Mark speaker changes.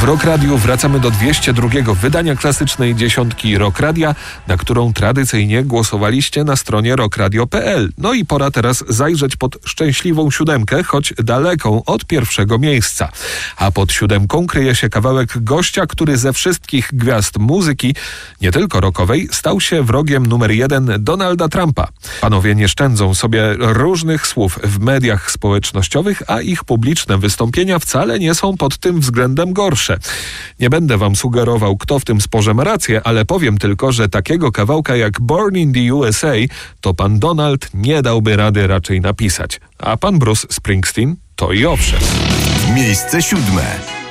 Speaker 1: W Rock Radiu wracamy do 202 wydania klasycznej dziesiątki Rock Radia, na którą tradycyjnie głosowaliście na stronie rockradio.pl. No i pora teraz zajrzeć pod szczęśliwą siódemkę, choć daleką od pierwszego miejsca. A pod siódemką kryje się kawałek gościa, który ze wszystkich gwiazd muzyki, nie tylko rockowej, stał się wrogiem numer 1 Donalda Trumpa. Panowie nie szczędzą sobie różnych słów w mediach społecznościowych, a ich publiczne wystąpienia wcale nie są pod tym względem gorsze. Nie będę wam sugerował, kto w tym sporze ma rację, ale powiem tylko, że takiego kawałka jak Born in the USA to pan Donald nie dałby rady raczej napisać. A pan Bruce Springsteen to i owszem.
Speaker 2: Miejsce 7.